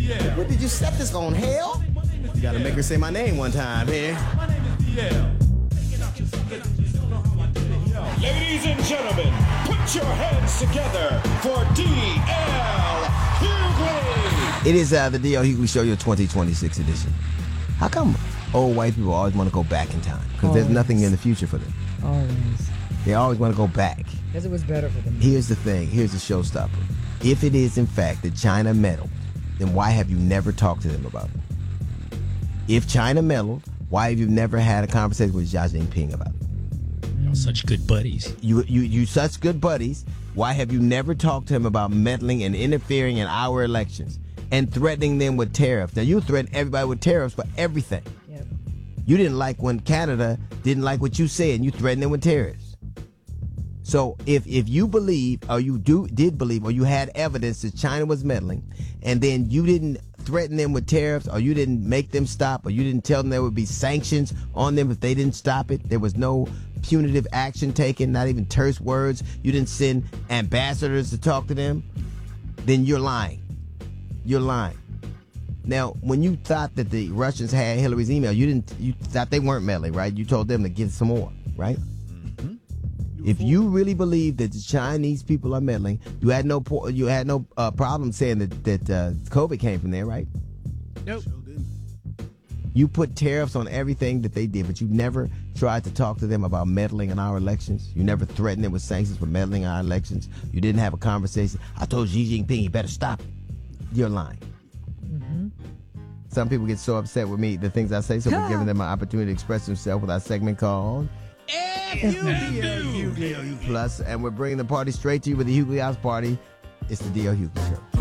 What did you set this on, hell? You gotta make her say my name one time here. Ladies and gentlemen, put your hands together for D.L. Hughley. It is the D.L. Hughley Show, your 2026 edition. How come old white people always want to go back in time? Because there's nothing in the future for them. Always. They always want to go back. Because it was better for them. Here's the thing. Here's the showstopper. If it is, in fact, that China meddled, then why have you never talked to them about it? If China meddled, why have you never had a conversation with Xi Jinping about it? Such good buddies. You such good buddies. Why have you never talked to him about meddling and interfering in our elections and threatening them with tariffs? Now, you threaten everybody with tariffs for everything. Yep. You didn't like when Canada didn't like what you said, and you threatened them with tariffs. So if you believe, or you did believe, or you had evidence that China was meddling, and then you didn't threaten them with tariffs, or you didn't make them stop, or you didn't tell them there would be sanctions on them if they didn't stop it, there was no punitive action taken, not even terse words, you didn't send ambassadors to talk to them, then you're lying. You're lying. Now, when you thought that the Russians had Hillary's email, you thought they weren't meddling, right? You told them to give some more, right? Mm-hmm. If you really believe that the Chinese people are meddling, you had no problem saying that COVID came from there, right? Nope. You put tariffs on everything that they did, but you never tried to talk to them about meddling in our elections. You never threatened them with sanctions for meddling in our elections. You didn't have a conversation. I told Xi Jinping he better stop it. You're lying. Mm-hmm. Some people get so upset with me, the things I say, so we're giving them an opportunity to express themselves with our segment called Hughley Plus, and we're bringing the party straight to you with the Hughley House Party. It's the D.L. Hughley Show.